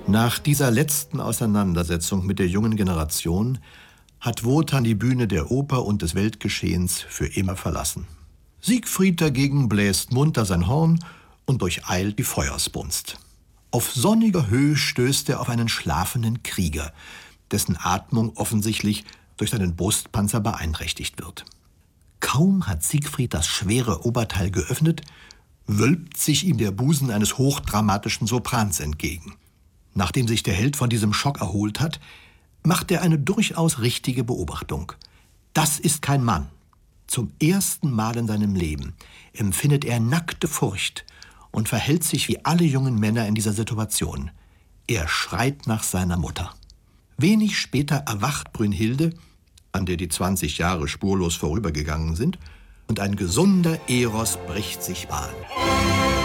Nach dieser letzten Auseinandersetzung mit der jungen Generation hat Wotan die Bühne der Oper und des Weltgeschehens für immer verlassen. Siegfried dagegen bläst munter sein Horn und durcheilt die Feuersbrunst. Auf sonniger Höhe stößt er auf einen schlafenden Krieger, dessen Atmung offensichtlich durch seinen Brustpanzer beeinträchtigt wird. Kaum hat Siegfried das schwere Oberteil geöffnet, wölbt sich ihm der Busen eines hochdramatischen Soprans entgegen. Nachdem sich der Held von diesem Schock erholt hat, macht er eine durchaus richtige Beobachtung. Das ist kein Mann. Zum ersten Mal in seinem Leben empfindet er nackte Furcht und verhält sich wie alle jungen Männer in dieser Situation. Er schreit nach seiner Mutter. Wenig später erwacht Brünnhilde, an der die 20 Jahre spurlos vorübergegangen sind, und ein gesunder Eros bricht sich Bahn.